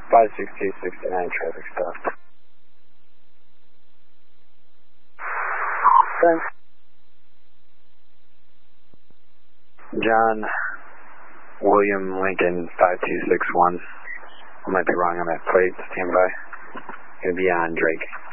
56269 traffic stop. Thanks. John William Lincoln 5261. I might be wrong on that plate. Stand by. Gonna be on Drake.